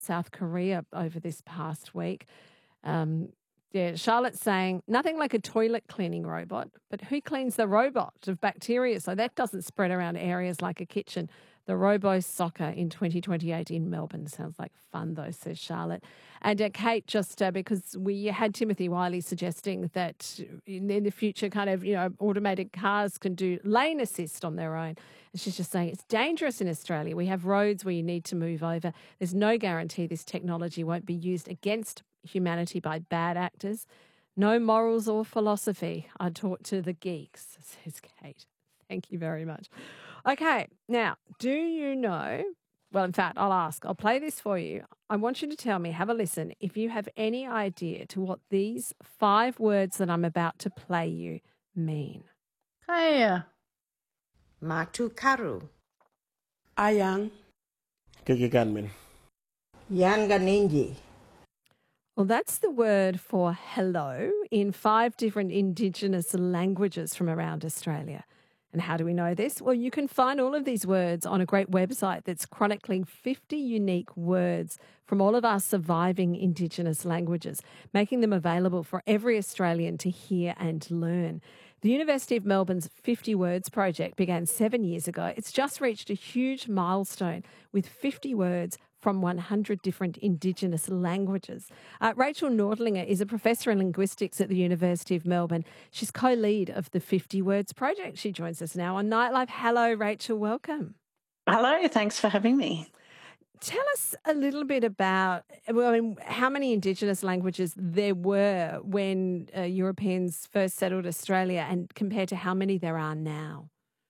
South Korea over this past week. Um, yeah, Charlotte's saying nothing like a toilet cleaning robot, but who cleans the robot of bacteria so that doesn't spread around areas like a kitchen? The Robo Soccer in 2028 in Melbourne. Sounds like fun, though, says Charlotte. And Kate, just because we had Timothy Wiley suggesting that in the future, kind of, automated cars can do lane assist on their own. And she's just saying it's dangerous in Australia. We have roads where you need to move over. There's no guarantee this technology won't be used against humanity by bad actors. No morals or philosophy. I taught to the geeks, says Kate. Thank you very much. Okay, now, do you know? Well, in fact, I'll ask. I'll play this for you. I want you to tell me, have a listen, if you have any idea to what these 5 words that I'm about to play you mean. Kaya. Matu karu. Ayang. Kagiganmin. Yanga ninji. Well, that's the word for hello in 5 different Indigenous languages from around Australia. And how do we know this? Well, you can find all of these words on a great website that's chronicling 50 unique words from all of our surviving Indigenous languages, making them available for every Australian to hear and learn. The University of Melbourne's 50 Words project began 7 years ago. It's just reached a huge milestone with 50 words from 100 different Indigenous languages. Rachel Nordlinger is a professor in linguistics at the University of Melbourne. She's co-lead of the 50 Words project. She joins us now on Nightlife. Hello, Rachel. Welcome. Hello. Thanks for having me. Tell us a little bit about, how many Indigenous languages there were when Europeans first settled Australia and compared to how many there are now?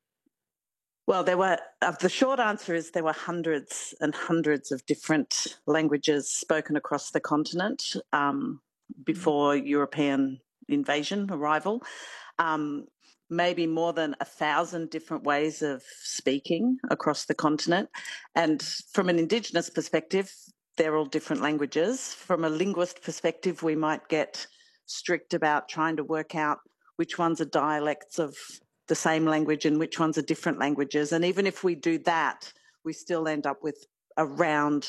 Well, the short answer is there were hundreds and hundreds of different languages spoken across the continent before European arrival. Maybe more than 1,000 different ways of speaking across the continent. And from an Indigenous perspective, they're all different languages. From a linguist perspective, we might get strict about trying to work out which ones are dialects of the same language and which ones are different languages. And even if we do that, we still end up with around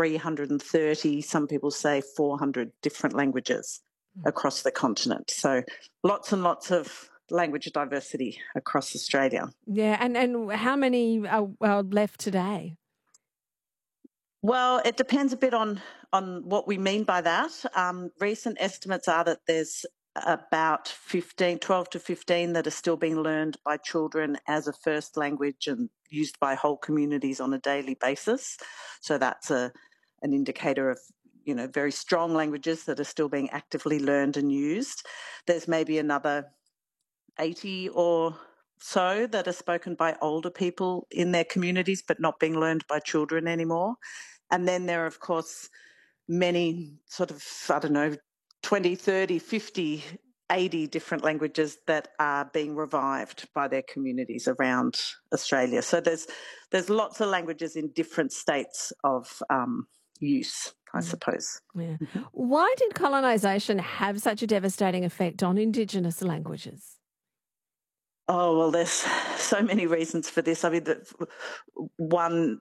330, some people say 400 different languages across the continent. So lots and lots of language diversity across Australia. Yeah, and how many are left today? Well, it depends a bit on what we mean by that. Recent estimates are that there's about 12 to 15 that are still being learned by children as a first language and used by whole communities on a daily basis. So that's an indicator of very strong languages that are still being actively learned and used. There's maybe another 80 or so that are spoken by older people in their communities but not being learned by children anymore. And then there are, of course, many 20, 30, 50, 80 different languages that are being revived by their communities around Australia. So there's lots of languages in different states of use, I suppose. Yeah. Why did colonisation have such a devastating effect on Indigenous languages? Oh, well, there's so many reasons for this. I mean, one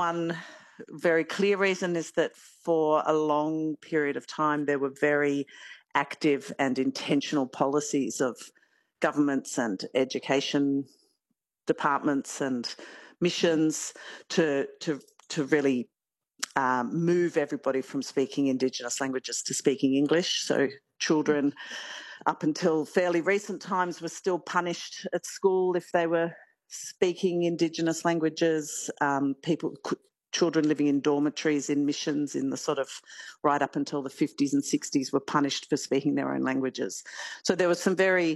very clear reason is that for a long period of time, there were very active and intentional policies of governments and education departments and missions to really move everybody from speaking Indigenous languages to speaking English. So children, up until fairly recent times, were still punished at school if they were speaking Indigenous languages. Children living in dormitories in missions in the sort of right up until the 50s and 60s were punished for speaking their own languages. So there were some very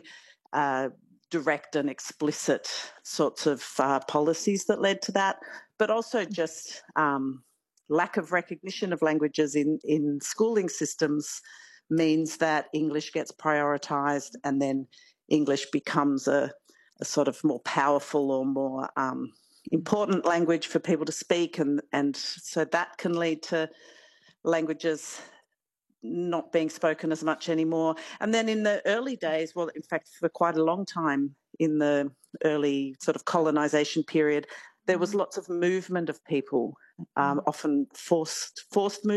direct and explicit sorts of policies that led to that, but also just lack of recognition of languages in schooling systems means that English gets prioritised and then English becomes a sort of more powerful or more important language for people to speak, and so that can lead to languages not being spoken as much anymore. And then in the early days, well, in fact, for quite a long time in the early sort of colonisation period, there was lots of movement of people often forced